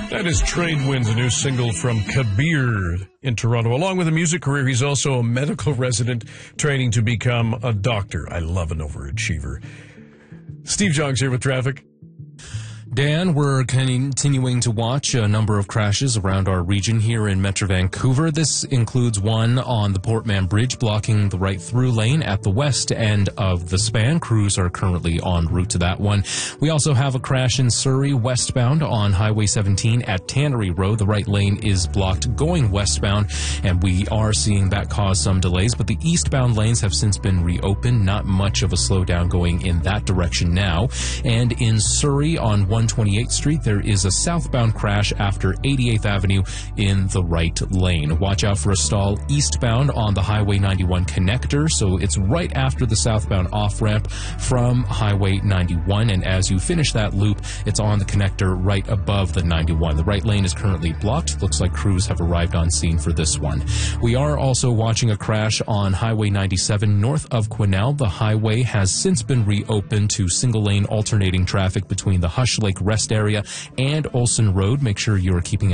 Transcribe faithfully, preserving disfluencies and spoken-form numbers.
That is Trade Winds, a new single from Kabir in Toronto. Along with a music career, he's also a medical resident training to become a doctor. I love an overachiever. Steve Joggs here with traffic. Dan, we're continuing to watch a number of crashes around our region here in Metro Vancouver. This includes one on the Portman Bridge blocking the right through lane at the west end of the span. Crews are currently en route to that one. We also have a crash in Surrey westbound on Highway seventeen at Tannery Road. The right lane is blocked going westbound, and we are seeing that cause some delays, but the eastbound lanes have since been reopened. Not much of a slowdown going in that direction now. And in Surrey on one twenty-eighth Street, there is a southbound crash after eighty-eighth Avenue in the right lane. Watch out for a stall eastbound on the Highway ninety-one connector, so it's right after the southbound off-ramp from Highway ninety-one, and as you finish that loop, it's on the connector right above the ninety-one. The right lane is currently blocked. Looks like crews have arrived on scene for this one. We are also watching a crash on Highway ninety-seven north of Quesnel. The highway has since been reopened to single-lane alternating traffic between the Hush Lake Rest area and Olson Road. Make sure you're keeping